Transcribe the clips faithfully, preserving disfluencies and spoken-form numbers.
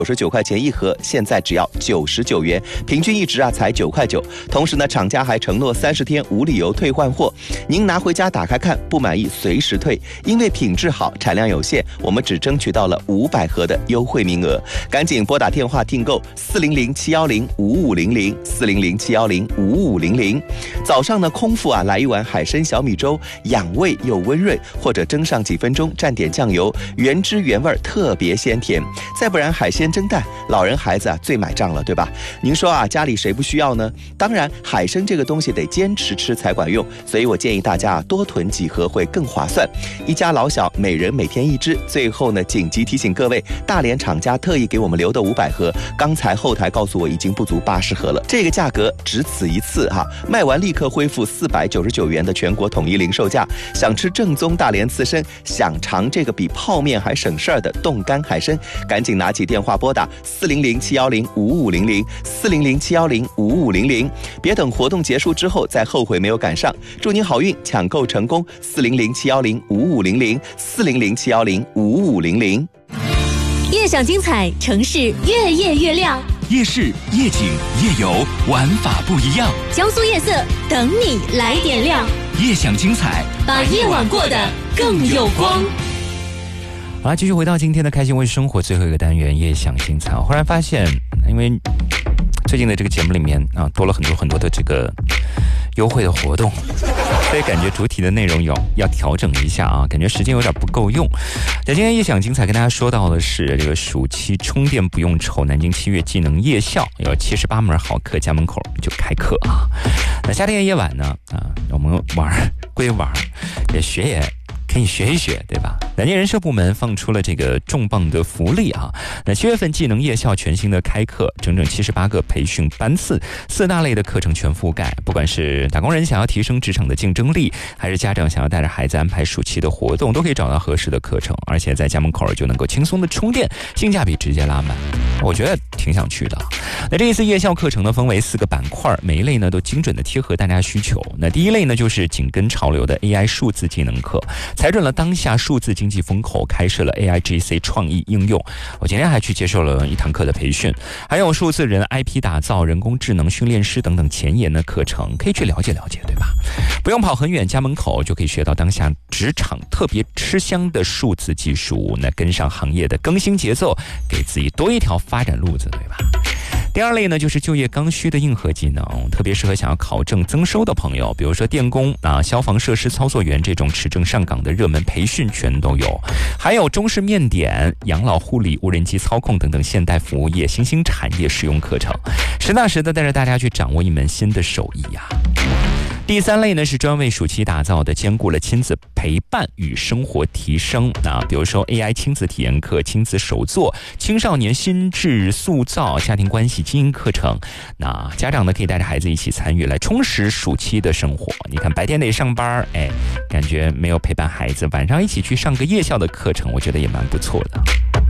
九十九块钱一盒，现在只要九十九元，平均一直啊才九块九。同时呢，厂家还承诺三十天无理由退换货，您拿回家打开看，不满意随时退。因为品质好，产量有限，我们只争取到了五百盒的优惠名额，赶紧拨打电话订购四零零七幺零五五零零四零零七幺零五五零零。早上呢，空腹啊来一碗海参小米粥，养胃又温润，或者蒸上几分钟，蘸点酱油，原汁原味，特别鲜甜。再不然海鲜蒸蛋，老人孩子啊最买账了，对吧？您说啊，家里谁不需要呢？当然，海参这个东西得坚持吃才管用，所以我建议大家啊多囤几盒会更划算。一家老小每人每天一只。最后呢，紧急提醒各位，大连厂家特意给我们留的五百盒，刚才后台告诉我已经不足八十盒了，这个价格只此一次哈，卖完立刻恢复四百九十九元的全国统一零售价。想吃正宗大连刺身，想尝这个比泡面还省事儿的冻干海参，赶紧拿起电话拨打四零零七幺零五五零零四零零七幺零五五零零，别等活动结束之后再后悔没有赶上。祝您好运，抢购成功！四零零七幺零五五零零四零零七幺零五五零零。 夜享精彩，城市越夜越亮。 夜市、夜景、夜游，玩法不一样。 江苏夜色等你来点亮。 夜享精彩， 把夜晚过得更有光。 好了，继续回到今天的开心为生活最后一个单元夜享精彩。忽然发现，因为最近的这个节目里面啊，多了很多很多的这个优惠的活动，所以感觉主体的内容有要调整一下啊，感觉时间有点不够用。在今天夜享精彩跟大家说到的是这个暑期充电不用愁，南京七月技能夜校有七十八门好课，家门口就开课啊。那夏天夜晚呢啊，我们玩归玩，也学也可以学一学，对吧？南京人社部门放出了这个重磅的福利啊！那七月份技能夜校全新的开课，整整七十八个培训班次，四大类的课程全覆盖。不管是打工人想要提升职场的竞争力，还是家长想要带着孩子安排暑期的活动，都可以找到合适的课程，而且在家门口就能够轻松的充电，性价比直接拉满。我觉得挺想去的。那这一次夜校课程呢，分为四个板块，每一类呢都精准的贴合大家需求。那第一类呢，就是紧跟潮流的 A I 数字技能课。踩准了当下数字经济风口，开设了 A I G C 创意应用。我今天还去接受了一堂课的培训，还有数字人 I P 打造、人工智能训练师等等前沿的课程，可以去了解了解，对吧？不用跑很远，家门口就可以学到当下职场特别吃香的数字技术，那跟上行业的更新节奏，给自己多一条发展路子，对吧？第二类呢，就是就业刚需的硬核技能，特别适合想要考证增收的朋友，比如说电工啊、消防设施操作员这种持证上岗的热门培训全都有，还有中式面点、养老护理、无人机操控等等现代服务业新兴产业实用课程，实打实的带着大家去掌握一门新的手艺呀、啊。第三类呢，是专为暑期打造的，兼顾了亲子陪伴与生活提升啊，比如说 A I 亲子体验课、亲子手作、青少年心智塑造、家庭关系经营课程。那家长呢，可以带着孩子一起参与，来充实暑期的生活。你看白天得上班，哎，感觉没有陪伴孩子，晚上一起去上个夜校的课程，我觉得也蛮不错的。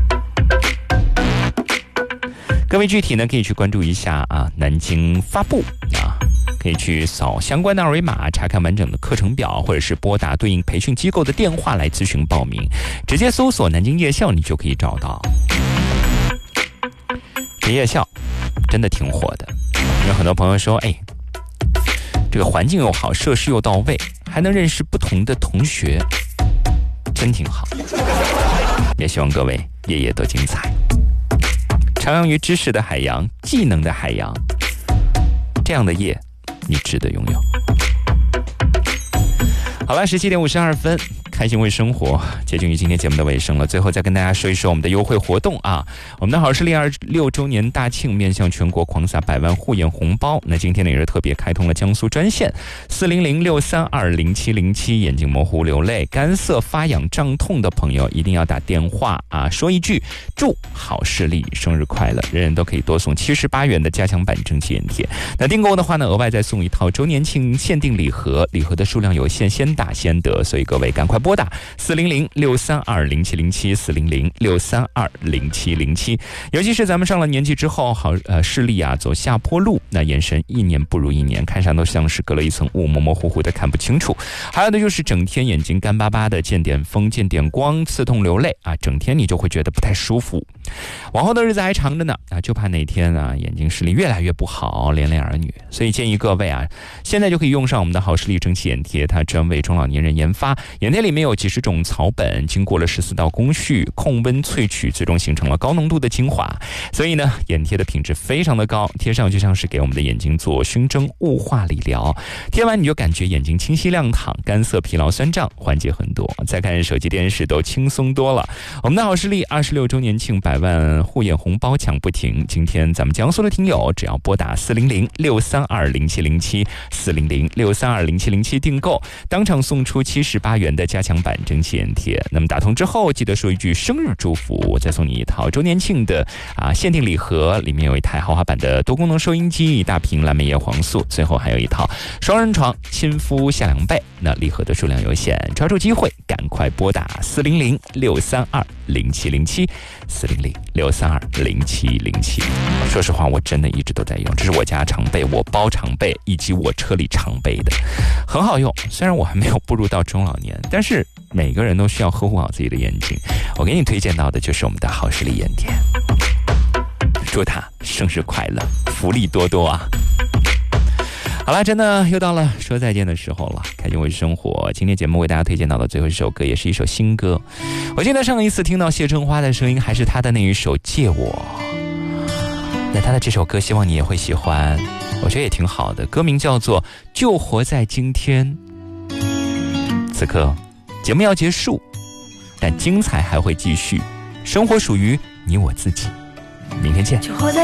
各位具体呢，可以去关注一下啊，南京发布啊。可以去扫相关的二维码，查看完整的课程表，或者是拨打对应培训机构的电话来咨询报名。直接搜索南京夜校，你就可以找到。这夜校真的挺火的，有很多朋友说，哎，这个环境又好，设施又到位，还能认识不同的同学，真挺好。也希望各位夜夜都精彩，徜徉于知识的海洋、技能的海洋，这样的夜你值得拥有。好了，十七点五十二分，开心为生活接近于今天节目的尾声了。最后再跟大家说一说我们的优惠活动啊，我们的好视力二六周年大庆面向全国狂撒百万护眼红包。那今天呢也是特别开通了江苏专线四零零六三二零七零七，眼睛模糊流泪、干涩发痒胀痛的朋友一定要打电话啊，说一句祝好视力生日快乐，人人都可以多送七十八元的加强版蒸汽眼贴。那订购的话呢，额外再送一套周年庆限定礼盒，礼盒的数量有限，先打先得，所以各位赶快拨拨打四零零六三二零七零七四零零六三二零七零七。尤其是咱们上了年纪之后，好呃视力啊走下坡路，那眼神一年不如一年，看上都像是隔了一层雾，模模糊糊的看不清楚。还有的就是整天眼睛干巴巴的，见点风见点光，刺痛流泪啊，整天你就会觉得不太舒服。往后的日子还长着呢啊，就怕哪天啊眼睛视力越来越不好，连累儿女。所以建议各位啊，现在就可以用上我们的好视力蒸汽眼贴，它专为中老年人研发。眼贴里面有几十种草本，经过了十四道工序控温萃取，最终形成了高浓度的精华。所以呢，眼贴的品质非常的高，贴上就像是给我们的眼睛做熏蒸雾化理疗。贴完你就感觉眼睛清晰亮堂，干涩疲劳酸胀缓解很多，再看手机电视都轻松多了。我们的好视力二十六周年庆百万护眼红包抢不停，今天咱们江苏的听友只要拨打四零零六三二零七零七四零零六三二零七零七订购，当场送出七十八元的加强版蒸汽眼贴。那么打通之后记得说一句生日祝福，我再送你一套周年庆的啊限定礼盒，里面有一台豪华版的多功能收音机，一大瓶蓝莓叶黄素，最后还有一套双人床亲肤夏凉被。那礼盒的数量有限，抓住机会赶快拨打四零零六三二零七零七四零零六三二零七零七。说实话，我真的一直都在用，这是我家常备，我包常备，以及我车里常备的，很好用。虽然我还没有步入到中老年，但是每个人都需要呵护好自己的眼睛。我给你推荐到的就是我们的好视力眼贴，祝他生日快乐，福利多多啊！好了，真的又到了说再见的时候了。开心为生活，今天节目为大家推荐到的最后一首歌，也是一首新歌。我记得上一次听到谢春花的声音，还是她的那一首《借我》。那她的这首歌，希望你也会喜欢，我觉得也挺好的。歌名叫做《就活在今天》。此刻节目要结束，但精彩还会继续。生活属于你我自己，明天见。